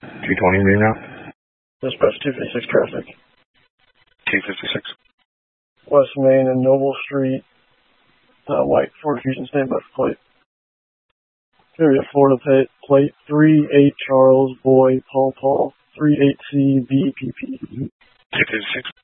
220 reading out. Dispatch 256 traffic. 256. West Main and Noble Street. White Ford Fusion, standby for plate. Area Florida plate 38 Charles Boy Paul 38C BPP. 256.